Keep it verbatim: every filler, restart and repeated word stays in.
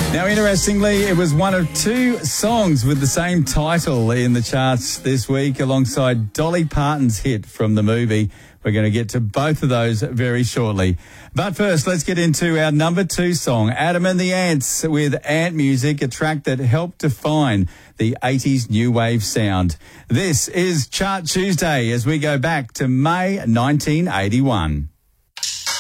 Now, interestingly, it was one of two songs with the same title in the charts this week, alongside Dolly Parton's hit from the movie. We're going to get to both of those very shortly. But first, let's get into our number two song, Adam and the Ants with Ant Music, a track that helped define the eighties new wave sound. This is Chart Tuesday as we go back to May nineteen eighty-one.